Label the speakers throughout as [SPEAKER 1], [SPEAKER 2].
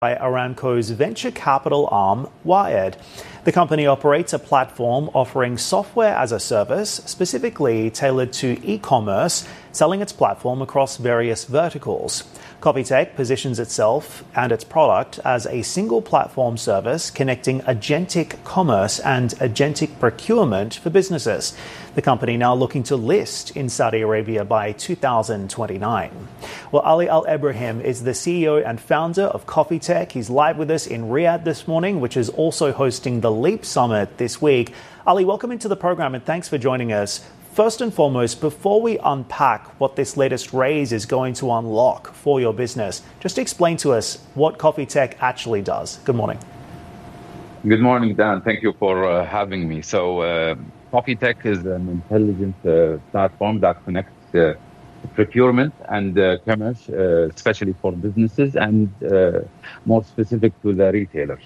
[SPEAKER 1] by Aramco's venture capital arm, Wired. The company operates a platform offering software as a service, specifically tailored to e-commerce, selling its platform across various verticals. Coffeetech positions itself and its product as a single platform service connecting agentic commerce and agentic procurement for businesses. The company now looking to list in Saudi Arabia by 2029. Well, Ali Al-Ebrahim is the CEO and founder of Coffeetech. He's live with us in Riyadh this morning, which is also hosting the Leap Summit this week. Ali, welcome into the program and thanks for joining us. First and foremost, before we unpack what this latest raise is going to unlock for your business, just explain to us what Coffeetech actually does. Good morning.
[SPEAKER 2] Good morning, Dan. Thank you for having me. So, Coffeetech is an intelligent platform that connects procurement and commerce, especially for businesses and more specific to the retailers.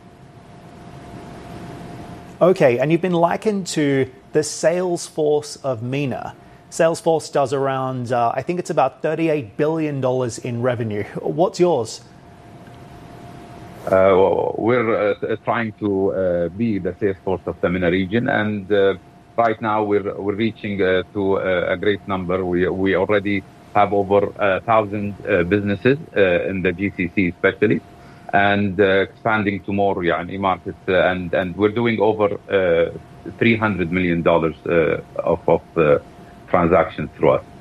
[SPEAKER 1] Okay, and you've been likened to the Salesforce of MENA. Salesforce does around, I think it's about $38 billion in revenue. What's yours?
[SPEAKER 2] We're trying to be the Salesforce of the MENA region, and right now we're reaching to a great number. We already have over 1,000 businesses in the GCC especially, and expanding to more markets, and we're doing over $300 million of transactions through us.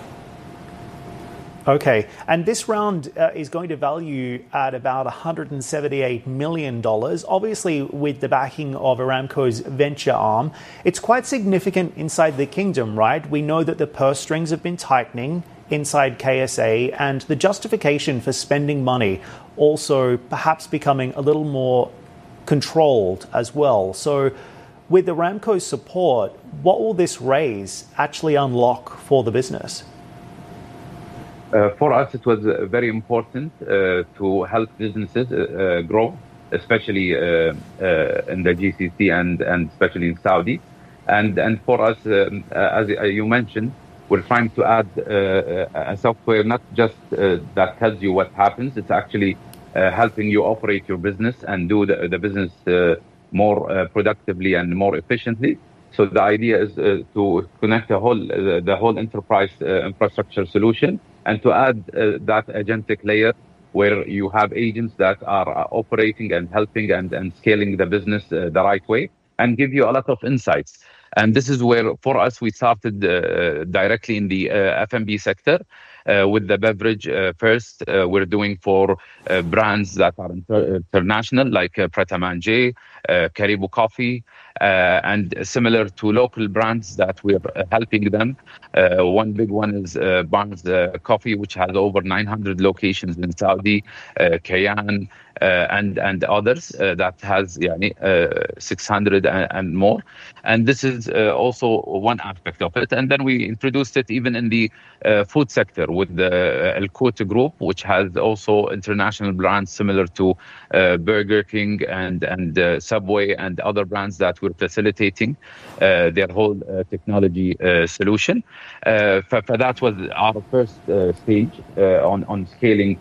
[SPEAKER 1] Okay, and this round is going to value at about $178 million, obviously with the backing of Aramco's venture arm. It's quite significant inside the kingdom, right? We know that the purse strings have been tightening inside KSA, and the justification for spending money also perhaps becoming a little more controlled as well. So with Aramco's support, what will this raise actually unlock for the business?
[SPEAKER 2] For us, it was very important to help businesses grow, especially in the GCC and especially in Saudi. And for us, as you mentioned, we're trying to add a software not just that tells you what happens. It's actually helping you operate your business and do the business more productively and more efficiently. So the idea is to connect the whole enterprise infrastructure solution, and to add that agentic layer where you have agents that are operating and helping and scaling the business the right way, and give you a lot of insights. And this is where, for us, we started directly in the F&B sector with the beverage first. We're doing for brands that are international, like Pret A Manger, Caribou Coffee, and similar to local brands that we're helping them. One big one is Barnes Coffee, which has over 900 locations in Saudi, Cayenne, and others that has 600 and more. And this is also one aspect of it. And then we introduced it even in the food sector with the El Kout Group, which has also international brands similar to Burger King and Subway and other brands that we're facilitating their whole technology solution. For that was our first stage on scaling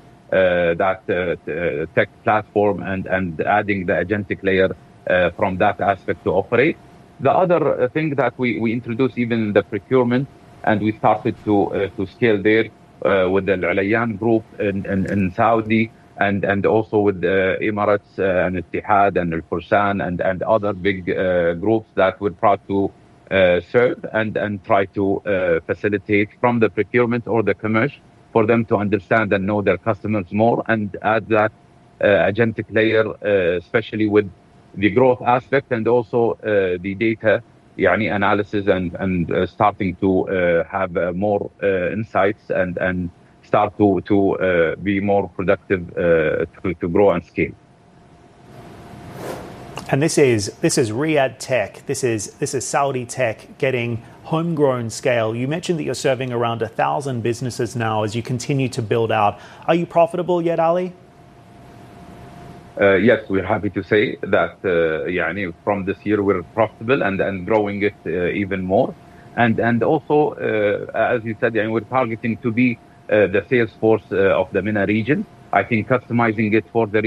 [SPEAKER 2] that tech platform and adding the agentic layer from that aspect to operate. The other thing that we introduced even in the procurement, and we started to scale there with the Al Ayan Group in Saudi, and also with the Emirates and Etihad and Al Fursan and other big groups that we're proud to serve and try to facilitate from the procurement or the commerce for them to understand and know their customers more, and add that agentic layer, especially with the growth aspect and also the data analysis and starting to have more insights and start to be more productive to grow and scale.
[SPEAKER 1] And this is Riyadh tech. This is Saudi tech getting homegrown scale. You mentioned that you're serving around 1,000 businesses now as you continue to build out. Are you profitable yet, Ali?
[SPEAKER 2] Yes, we're happy to say that from this year we're profitable and growing it even more. And also, as you said, we're targeting to be the Salesforce of the MENA region. I think customizing it for the